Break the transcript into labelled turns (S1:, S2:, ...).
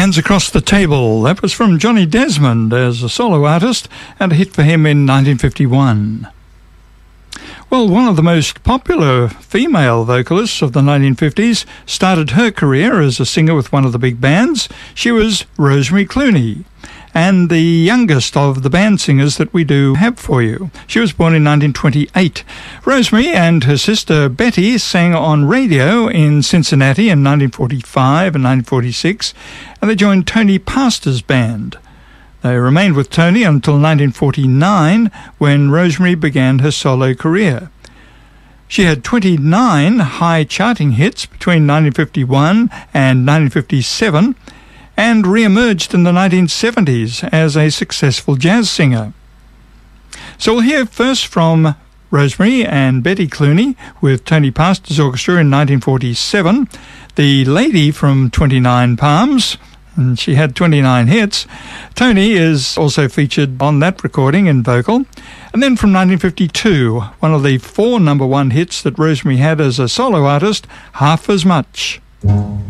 S1: Hands Across the Table. That was from Johnny Desmond as a solo artist and a hit for him in 1951. Well, one of the most popular female vocalists of the 1950s started her career as a singer with one of the big bands. She was Rosemary Clooney, and the youngest of the band singers that we do have for you. She was born in 1928. Rosemary and her sister Betty sang on radio in Cincinnati in 1945 and 1946, and they joined Tony Pastor's band. They remained with Tony until 1949, when Rosemary began her solo career. She had 29 high charting hits between 1951 and 1957, and re-emerged in the 1970s as a successful jazz singer. So we'll hear first from Rosemary and Betty Clooney with Tony Pastor's Orchestra in 1947, The Lady from 29 Palms, and she had 29 hits. Tony is also featured on that recording in vocal. And then from 1952, one of the 4 number 1 hits that Rosemary had as a solo artist, Half as Much.